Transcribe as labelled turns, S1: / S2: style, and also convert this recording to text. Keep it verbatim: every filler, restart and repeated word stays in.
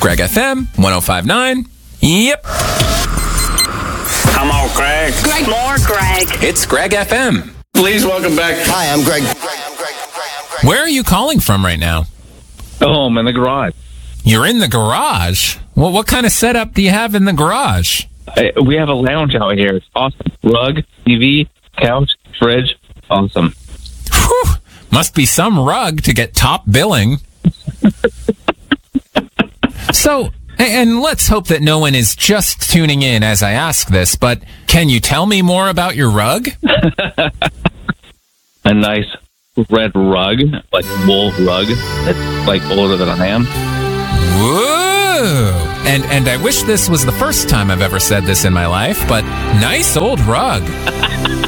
S1: Greg F M, one oh five point nine. Yep.
S2: Come on, Greg.
S3: Greg. More Greg.
S1: It's Greg F M.
S2: Please welcome back.
S4: Hi, I'm Greg.
S1: Where are you calling from right now?
S5: Oh, I'm in the garage.
S1: You're in the garage? Well, what kind of setup do you have in the garage?
S5: I, we have a lounge out here. It's awesome. Rug, T V, couch, fridge. Awesome.
S1: Whew. Must be some rug to get top billing. So, and let's hope that no one is just tuning in as I ask this, but can you tell me more about your rug?
S5: A nice red rug, like wool rug. It's like older than I am.
S1: Whoa! And and I wish this was the first time I've ever said this in my life, but nice old rug.